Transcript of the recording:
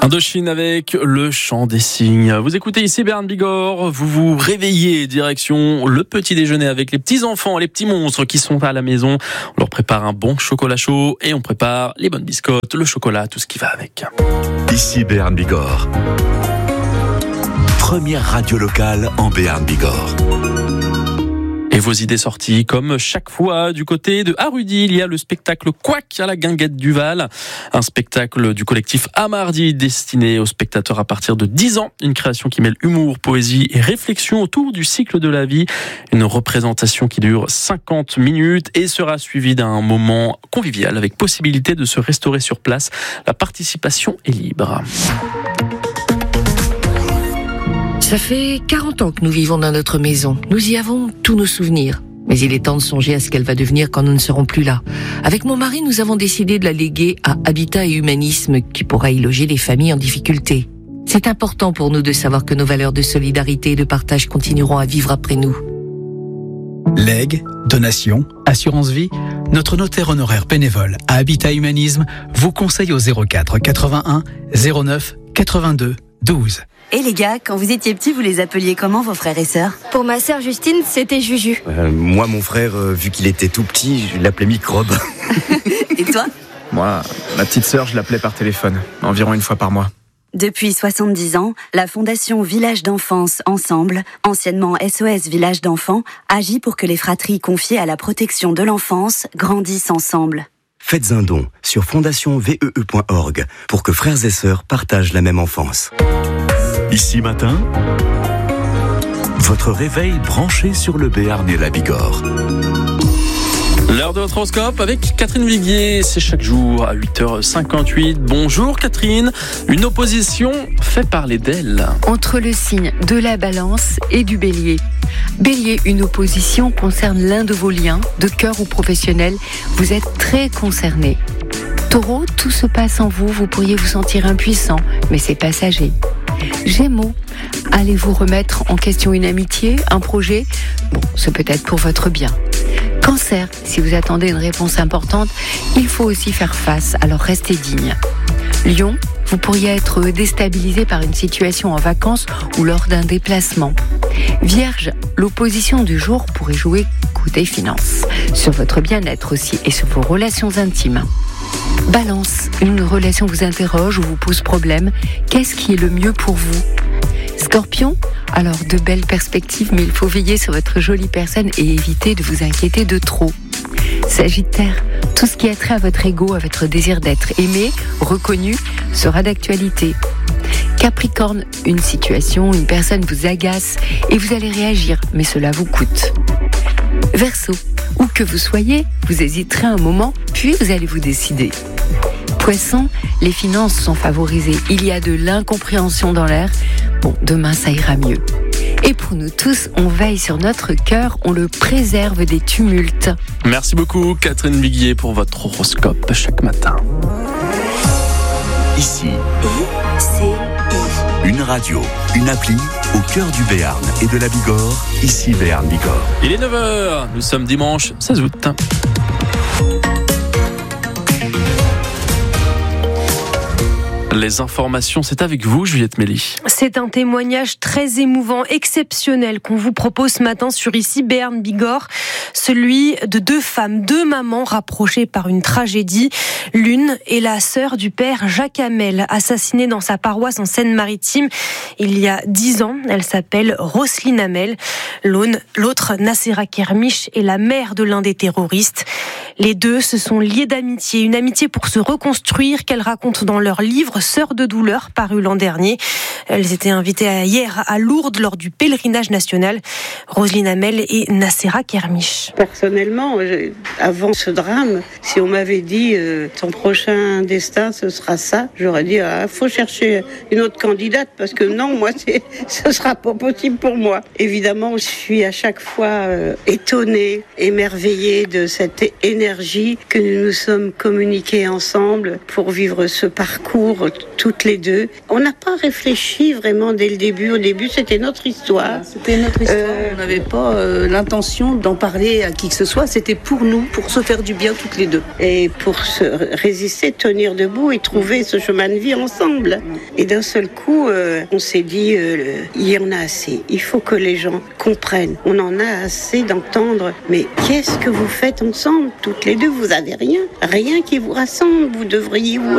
Indochine avec le chant des cygnes. Vous écoutez ici Bern Bigorre, vous vous réveillez direction le petit déjeuner avec les petits enfants, les petits monstres qui sont à la maison. On leur prépare un bon chocolat chaud et on prépare les bonnes biscottes, le chocolat, tout ce qui va avec. Ici Bern Bigorre. Première radio locale en Béarn Bigorre. Et vos idées sorties, comme chaque fois, du côté de Harudi, il y a le spectacle Couac à la Guinguette du Val. Un spectacle du collectif Amardi destiné aux spectateurs à partir de 10 ans. Une création qui mêle humour, poésie et réflexion autour du cycle de la vie. Une représentation qui dure 50 minutes et sera suivie d'un moment convivial avec possibilité de se restaurer sur place. La participation est libre. Ça fait 40 ans que nous vivons dans notre maison. Nous y avons tous nos souvenirs. Mais il est temps de songer à ce qu'elle va devenir quand nous ne serons plus là. Avec mon mari, nous avons décidé de la léguer à Habitat et Humanisme, qui pourra y loger les familles en difficulté. C'est important pour nous de savoir que nos valeurs de solidarité et de partage continueront à vivre après nous. Legs, donations, assurance vie, notre notaire honoraire bénévole à Habitat Humanisme vous conseille au 04 81 09 82 12. Et les gars, quand vous étiez petits, vous les appeliez comment vos frères et sœurs ? Pour ma sœur Justine, c'était Juju. Moi, mon frère, vu qu'il était tout petit, je l'appelais Microbe. Et toi ? Moi, ma petite sœur, je l'appelais par téléphone, environ une fois par mois. Depuis 70 ans, la Fondation Village d'Enfance Ensemble, anciennement SOS Village d'Enfants, agit pour que les fratries confiées à la protection de l'enfance grandissent ensemble. Faites un don sur fondationvee.org pour que frères et sœurs partagent la même enfance. Ici matin, votre réveil branché sur le Béarn et la Bigorre. L'heure de votre horoscope avec Catherine Viguier, c'est chaque jour à 8h58. Bonjour Catherine, une opposition fait parler d'elle. Entre le signe de la Balance et du Bélier. Bélier, une opposition concerne l'un de vos liens, de cœur ou professionnel. Vous êtes très concerné. Taureau, tout se passe en vous, vous pourriez vous sentir impuissant, mais c'est passager. Gémeaux, allez-vous remettre en question une amitié, un projet ? Bon, c'est peut-être pour votre bien. Cancer, si vous attendez une réponse importante, il faut aussi faire face, alors restez digne. Lion, vous pourriez être déstabilisé par une situation en vacances ou lors d'un déplacement. Vierge, l'opposition du jour pourrait jouer côté finances, sur votre bien-être aussi et sur vos relations intimes. Balance, une relation vous interroge ou vous pose problème. Qu'est-ce qui est le mieux pour vous ? Scorpion, alors de belles perspectives, mais il faut veiller sur votre jolie personne et éviter de vous inquiéter de trop. Sagittaire, tout ce qui a trait à votre ego, à votre désir d'être aimé, reconnu, sera d'actualité. Capricorne, une situation, une personne vous agace et vous allez réagir, mais cela vous coûte. Verseau, où que vous soyez, vous hésiterez un moment, puis vous allez vous décider. Poisson, les finances sont favorisées. Il y a de l'incompréhension dans l'air. Bon, demain ça ira mieux. Et pour nous tous, on veille sur notre cœur, on le préserve des tumultes. Merci beaucoup Catherine Viguier pour votre horoscope chaque matin. Ici, une radio, une appli au cœur du Béarn et de la Bigorre. Ici Béarn Bigorre. Il est 9h, nous sommes dimanche 16 août. Les informations, c'est avec vous, Juliette Méli. C'est un témoignage très émouvant, exceptionnel qu'on vous propose ce matin sur ici Béarn Bigorre. Celui de deux femmes, deux mamans rapprochées par une tragédie. L'une est la sœur du père Jacques Hamel, assassiné dans sa paroisse en Seine-Maritime il y a 10 ans. Elle s'appelle Roselyne Hamel. L'autre, Nacera Kermiche, est la mère de l'un des terroristes. Les deux se sont liés d'amitié, une amitié pour se reconstruire qu'elles racontent dans leur livre Sœurs de douleur, paru l'an dernier. Elles étaient invitées hier à Lourdes lors du pèlerinage national. Roselyne Hamel et Nacera Kermiche. Personnellement, avant ce drame, si on m'avait dit ton prochain destin ce sera ça, j'aurais dit faut chercher une autre candidate parce que non, moi ce sera pas possible pour moi. Évidemment, je suis à chaque fois étonnée, émerveillée de cette énergie que nous nous sommes communiqués ensemble pour vivre ce parcours toutes les deux. On n'a pas réfléchi vraiment dès le début. Au début, c'était notre histoire. C'était notre histoire. On n'avait pas l'intention d'en parler à qui que ce soit. C'était pour nous, pour se faire du bien toutes les deux. Et pour se résister, tenir debout et trouver ce chemin de vie ensemble. Et d'un seul coup, on s'est dit, il y en a assez. Il faut que les gens comprennent. On en a assez d'entendre. Mais qu'est-ce que vous faites ensemble, toutes les deux? Vous avez rien qui vous rassemble. Vous devriez vous